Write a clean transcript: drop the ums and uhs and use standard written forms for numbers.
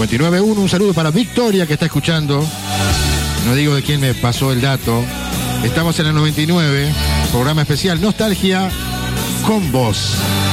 99.1. Un saludo para Victoria, que está escuchando. No digo de quién me pasó el dato. Estamos en el 99, programa especial Nostalgia con vos.